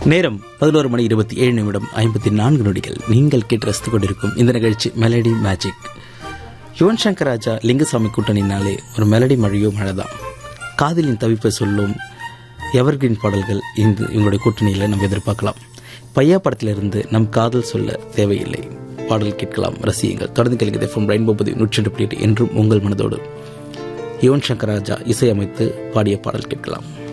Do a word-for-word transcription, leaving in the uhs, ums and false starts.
நேரம் பதினோரு மணி இருபத்தி ஏழு நிமிடம் ஐம்பத்தி நான்கு நொடிகள். நீங்கள் கேட்டு ரசித்துக் கொண்டிருக்கும் இந்த நிகழ்ச்சி மெலடி மேஜிக். யுவன் சங்கர் ராஜா லிங்குசாமி கூட்டணினாலே ஒரு மெலடி மழையோ மழைதான். காதலின் தவிப்பை சொல்லும் எவர்கிரீன் பாடல்கள் இந்த இவங்களுடைய கூட்டணியில் நம்ம எதிர்பார்க்கலாம். பையா படத்திலிருந்து நம் காதல் சொல்ல தேவையில்லை பாடல் கேட்கலாம், ரசியுங்கள். தொடர்ந்து கேளுங்க. எஃப்எம் ரெயின்போ பதிவு நூற்றி ரெண்டு புள்ளி எட்டு என்றும் உங்கள் மனதோடு. யுவன் சங்கர் ராஜா இசையமைத்து பாடிய பாடல் கேட்கலாம்.